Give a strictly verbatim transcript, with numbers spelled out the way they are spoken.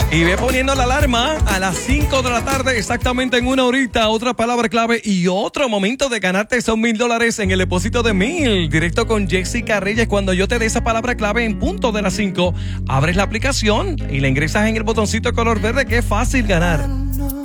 Y ve poniendo la alarma a las cinco de la tarde, exactamente en una horita. Otra palabra clave y otro momento de ganarte esos mil dólares en el depósito de mil. Directo con Jessica Reyes. Cuando yo te dé esa palabra clave en punto de las cinco, abres la aplicación y la ingresas en el botoncito de color verde, que es fácil ganar.